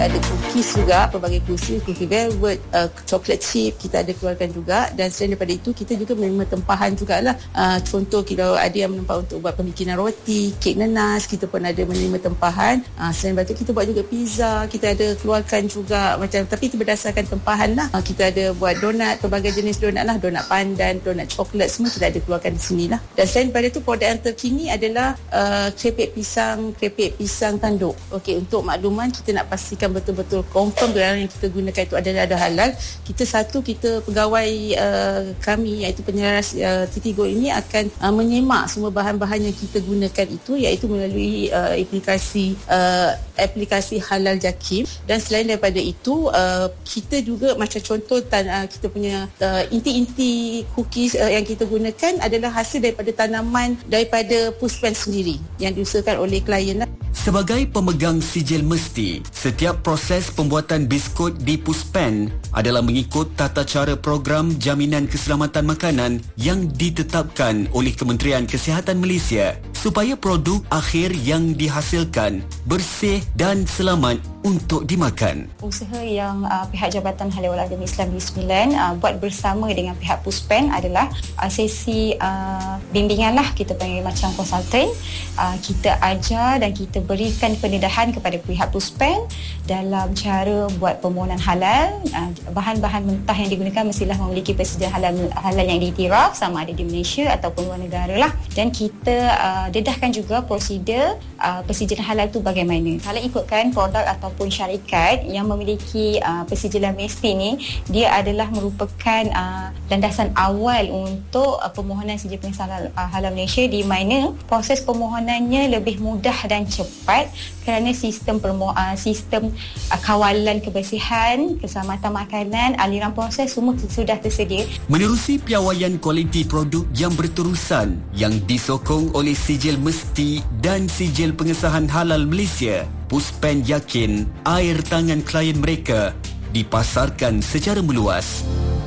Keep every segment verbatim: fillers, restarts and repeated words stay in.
kita ada cookies juga, pelbagai cookies, cookie velvet, uh, chocolate chip kita ada keluarkan juga. Dan selain daripada itu kita juga menerima tempahan jugalah. Uh, contoh kalau ada yang menempah untuk buat pembikinan roti, kek nanas, kita pun ada menerima tempahan. Uh, selain daripada itu kita buat juga pizza, kita ada keluarkan juga macam, tapi itu berdasarkan tempahan lah. Uh, kita ada buat donat, pelbagai jenis donat lah, donat pandan, donat coklat, semua kita ada keluarkan di sini lah. Dan selain daripada itu produk yang terkini adalah uh, krepek pisang, krepek pisang tanduk. Okey, untuk makluman kita nak pastikan betul-betul confirm barang yang kita gunakan itu adalah ada halal. Kita satu, kita pegawai uh, kami iaitu penyelaras uh, Titi Gold ini akan uh, menyemak semua bahan-bahan yang kita gunakan itu, iaitu melalui uh, aplikasi uh, aplikasi Halal Jakim. Dan selain daripada itu uh, kita juga macam contoh tan, uh, kita punya uh, inti-inti cookies uh, yang kita gunakan adalah hasil daripada tanaman daripada Puspen sendiri yang diusahakan oleh klien lah. Sebagai pemegang sijil mesti, setiap proses pembuatan biskut di Puspen adalah mengikut tata cara program jaminan keselamatan makanan yang ditetapkan oleh Kementerian Kesihatan Malaysia supaya produk akhir yang dihasilkan bersih dan selamat untuk dimakan. Usaha yang uh, pihak Jabatan Halal wal Agama Islam Negeri Sembilan uh, buat bersama dengan pihak Puspen adalah uh, sesi uh, bimbingan lah, kita panggil macam konsultan. Uh, kita ajar dan kita berikan pendedahan kepada pihak Puspen dalam cara buat permohonan halal. Uh, bahan-bahan mentah yang digunakan mestilah memiliki persediaan halal, halal yang diiktiraf sama ada di Malaysia ataupun luar negara lah. Dan kita uh, dedahkan juga prosedur uh, persediaan halal tu bagaimana. Kalau ikutkan produk atau pun syarikat yang memiliki uh, persijilan mesti ni, dia adalah merupakan uh, landasan awal untuk uh, permohonan sijil pengesahan halal, uh, halal Malaysia, di mana proses permohonannya lebih mudah dan cepat kerana sistem permo- uh, sistem uh, kawalan kebersihan, keselamatan makanan, aliran proses semua sudah tersedia. Menerusi piawaian kualiti produk yang berterusan yang disokong oleh sijil mesti dan sijil pengesahan halal Malaysia, Puspen yakin air tangan klien mereka dipasarkan secara meluas.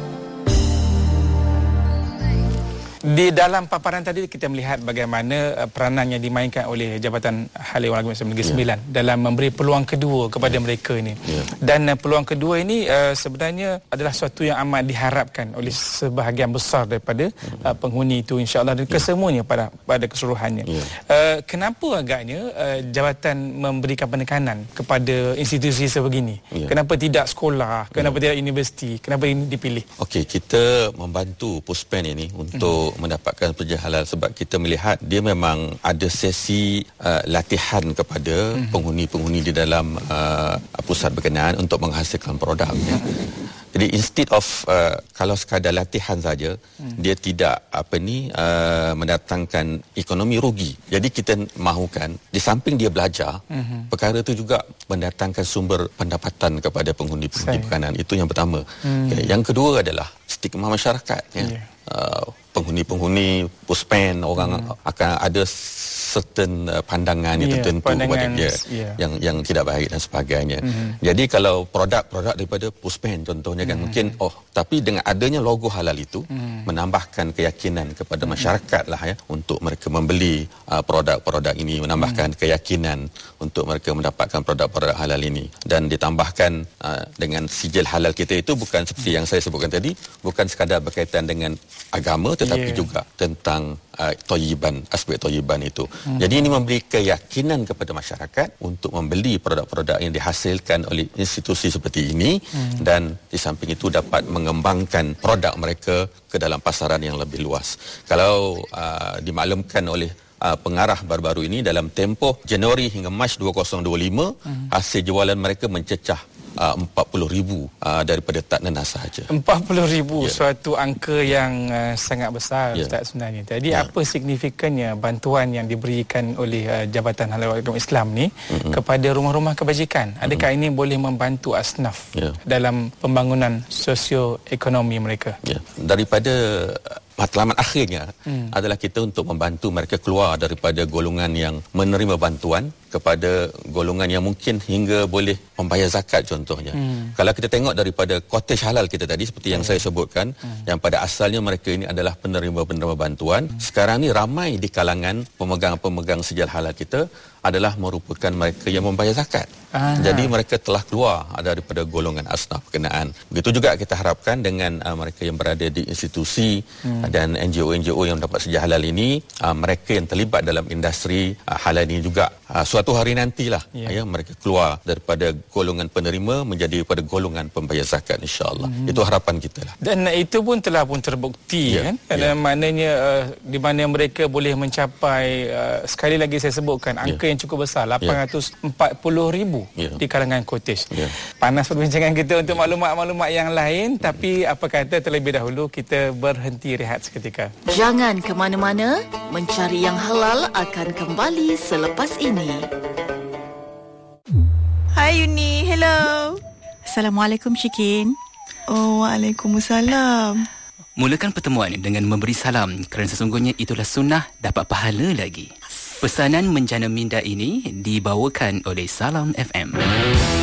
Di dalam paparan tadi kita melihat bagaimana uh, peranan yang dimainkan oleh Jabatan Halal wal Agama Islam Negeri Sembilan yeah. dalam memberi peluang kedua kepada yeah. mereka ini. Yeah. Dan uh, peluang kedua ini uh, sebenarnya adalah sesuatu yang amat diharapkan oleh sebahagian besar daripada uh, penghuni itu, insya-Allah, dan yeah. kesemuanya pada pada keseluruhannya. Yeah. Uh, kenapa agaknya uh, jabatan memberikan penekanan kepada institusi sebegini? Yeah. Kenapa tidak sekolah? Kenapa yeah. tidak universiti? Kenapa ini dipilih? Okey, kita membantu Puspen ini untuk mm. mendapatkan pekerjaan halal sebab kita melihat dia memang ada sesi uh, latihan kepada mm-hmm. penghuni-penghuni di dalam uh, pusat berkenaan untuk menghasilkan produknya. Jadi instead of uh, kalau sekadar latihan saja, mm. dia tidak apa ni uh, mendatangkan ekonomi rugi. Jadi kita mahukan di samping dia belajar, mm-hmm. perkara itu juga mendatangkan sumber pendapatan kepada penghuni-penghuni berkenaan. Itu yang pertama. Mm. Okay. Yang kedua adalah stigma masyarakat. Ya. Yeah. Uh, penghuni-penghuni Puspen orang hmm. akan ada certain uh, pandangan yang yeah, tertentu kepada dia yeah. yang yang tidak baik dan sebagainya. Mm-hmm. Jadi kalau produk-produk daripada Puspen contohnya mm-hmm. kan mungkin oh tapi dengan adanya logo halal itu mm-hmm. menambahkan keyakinan kepada mm-hmm. masyarakat lah ya untuk mereka membeli uh, produk-produk ini, menambahkan mm-hmm. keyakinan untuk mereka mendapatkan produk-produk halal ini, dan ditambahkan uh, dengan sijil halal kita itu bukan seperti mm-hmm. yang saya sebutkan tadi, bukan sekadar berkaitan dengan agama tetapi yeah. juga tentang uh, toyiban, aspek toyiban itu. Hmm. Jadi ini memberi keyakinan kepada masyarakat untuk membeli produk-produk yang dihasilkan oleh institusi seperti ini hmm. dan di samping itu dapat mengembangkan produk mereka ke dalam pasaran yang lebih luas. Kalau uh, dimaklumkan oleh uh, pengarah baru-baru ini dalam tempoh Januari hingga Mac dua ribu dua puluh lima hmm. hasil jualan mereka mencecah Uh, empat puluh ribu uh, daripada tak nanas sahaja. empat puluh ribu yeah. suatu angka yang uh, sangat besar yeah. Ustaz sebenarnya. Jadi yeah. apa signifikannya bantuan yang diberikan oleh uh, Jabatan Halal wal Agama Islam ni mm-hmm. kepada rumah-rumah kebajikan? Adakah mm-hmm. ini boleh membantu asnaf yeah. dalam pembangunan sosio-ekonomi mereka? Yeah. Daripada matlamat akhirnya hmm. adalah kita untuk membantu mereka keluar daripada golongan yang menerima bantuan kepada golongan yang mungkin hingga boleh membayar zakat contohnya. Hmm. Kalau kita tengok daripada cottage halal kita tadi seperti yang hmm. saya sebutkan, hmm. yang pada asalnya mereka ini adalah penerima-penerima bantuan, hmm. sekarang ni ramai di kalangan pemegang-pemegang sijil halal kita adalah merupakan mereka yang membayar zakat. Aha. Jadi mereka telah keluar daripada golongan asnaf berkenaan. Begitu juga kita harapkan dengan uh, mereka yang berada di institusi hmm. dan N G O-N G O yang dapat sedia halal ini, uh, mereka yang terlibat dalam industri uh, halal ini juga uh, suatu hari nantilah yeah. ya, mereka keluar daripada golongan penerima menjadi pada golongan pembayar zakat, insya-Allah. Hmm. Itu harapan kita lah. Dan itu pun telah pun terbukti yeah. kan. Yeah. Maknanya uh, di mana mereka boleh mencapai uh, sekali lagi saya sebutkan angka yeah. yang cukup besar, lapan ratus empat puluh ribu yeah. di kalangan Quraish. Yeah. Panas perbincangan kita untuk maklumat-maklumat yang lain, tapi apa kata terlebih dahulu kita berhenti rehat seketika. Jangan ke mana-mana, mencari yang halal akan kembali selepas ini. Hai Yuni, hello. Assalamualaikum Syikin. Oh, waalaikumsalam. Mulakan pertemuan dengan memberi salam kerana sesungguhnya itulah sunnah, dapat pahala lagi. Pesanan menjana minda ini dibawakan oleh Salam F M.